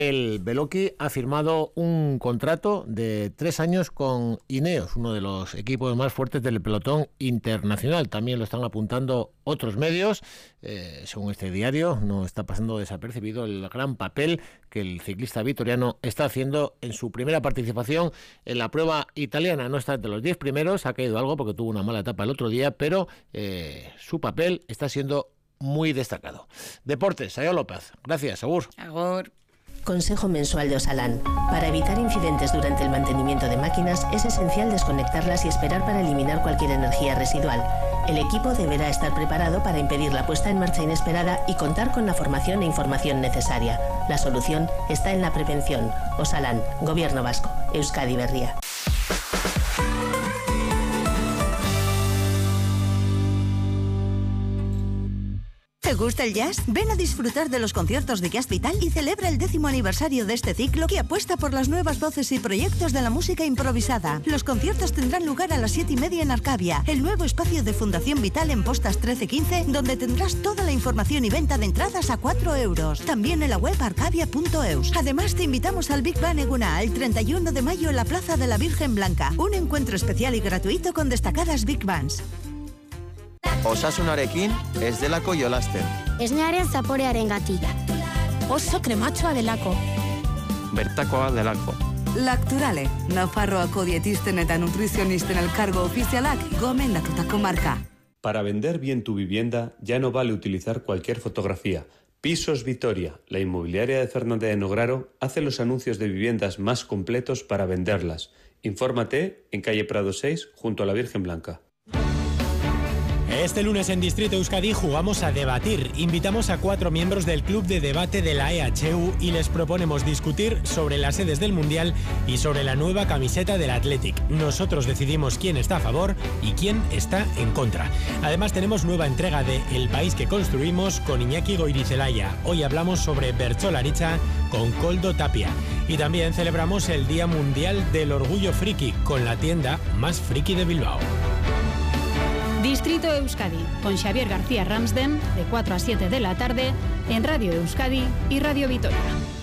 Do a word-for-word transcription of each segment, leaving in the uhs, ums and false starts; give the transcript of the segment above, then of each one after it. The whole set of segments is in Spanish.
El Beloki ha firmado un contrato de tres años con Ineos, uno de los equipos más fuertes del pelotón internacional. También lo están apuntando otros medios. Eh, según este diario, no está pasando desapercibido el gran papel que el ciclista vitoriano está haciendo en su primera participación en la prueba italiana. No está entre los diez primeros, ha caído algo porque tuvo una mala etapa el otro día, pero eh, su papel está siendo muy destacado. Deportes, Sayo López. Gracias, Agur. Agur. Consejo mensual de Osalan. Para evitar incidentes durante el mantenimiento de máquinas es esencial desconectarlas y esperar para eliminar cualquier energía residual. El equipo deberá estar preparado para impedir la puesta en marcha inesperada y contar con la formación e información necesaria. La solución está en la prevención. Osalan, Gobierno Vasco, Euskadi Berria. ¿Te gusta el jazz? Ven a disfrutar de los conciertos de Jazz Vital y celebra el décimo aniversario de este ciclo que apuesta por las nuevas voces y proyectos de la música improvisada. Los conciertos tendrán lugar a las siete y media en Arcavia, el nuevo espacio de Fundación Vital en Postas trece quince, donde tendrás toda la información y venta de entradas a cuatro euros. También en la web arcavia punto eus. Además, te invitamos al Big Bang Eguna el treinta y uno de mayo en la Plaza de la Virgen Blanca. Un encuentro especial y gratuito con destacadas Big Bands. Osasunarekin ez delako jolasten. Esnearen zaporearen gatik. Oso krematxoa delako. Bertakoa delako. Lacturale, Nafarroako dietisten eta nutrizionisten elkargo ofizialak gomendatutako marka. Para vender bien tu vivienda ya no vale utilizar cualquier fotografía. Pisos Vitoria, la inmobiliaria de Fernández de Nograro, hace los anuncios de viviendas más completos para venderlas. Infórmate en calle Prado seis, junto a la Virgen Blanca. Este lunes en Distrito Euskadi jugamos a debatir. Invitamos a cuatro miembros del Club de Debate de la E H U y les proponemos discutir sobre las sedes del Mundial y sobre la nueva camiseta del Athletic. Nosotros decidimos quién está a favor y quién está en contra. Además tenemos nueva entrega de El País que Construimos con Iñaki Goirizelaya. Hoy hablamos sobre Bertsolaritza con Koldo Tapia. Y también celebramos el Día Mundial del Orgullo Friki con la tienda más friki de Bilbao. Distrito Euskadi, con Xavier García Ramsden, de cuatro a siete de la tarde, en Radio Euskadi y Radio Vitoria.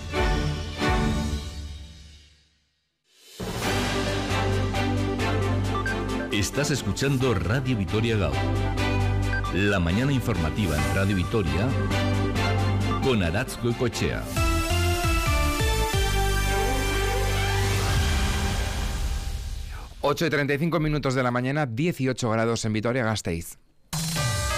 Estás escuchando Radio Vitoria Gaur. La mañana informativa en Radio Vitoria con Aratz Goicoechea. ocho y treinta y cinco minutos de la mañana, dieciocho grados en Vitoria-Gasteiz.